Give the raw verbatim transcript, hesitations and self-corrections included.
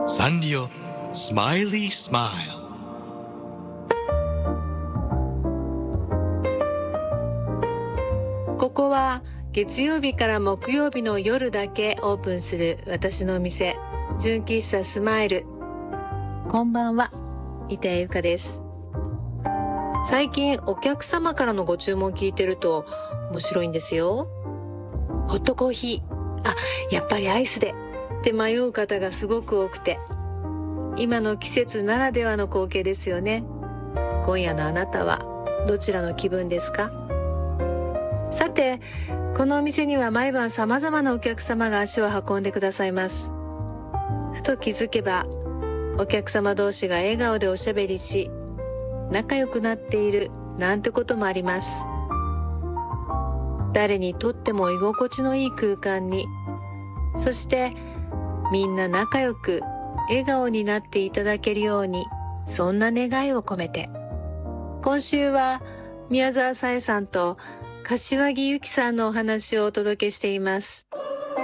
サンリオスマイリースマイル。 ここは月曜日から木曜日の夜だけオープンする私のお店、純喫茶スマイル。こんばんは、板谷由香です。最近お客様からのご注文聞いてると面白いんですよ。ホットコーヒー、あ、やっぱりアイスでって迷う方がすごく多くて、今の季節ならではの光景ですよね。今夜のあなたはどちらの気分ですか？さて、このお店には毎晩様々なお客様が足を運んでくださいます。ふと気づけば、お客様同士が笑顔でおしゃべりし、仲良くなっているなんてこともあります。誰にとっても居心地のいい空間に、そしてみんな仲良く笑顔になっていただけるように、そんな願いを込めて、今週は宮沢さえさんと柏木由紀さんのお話をお届けしています。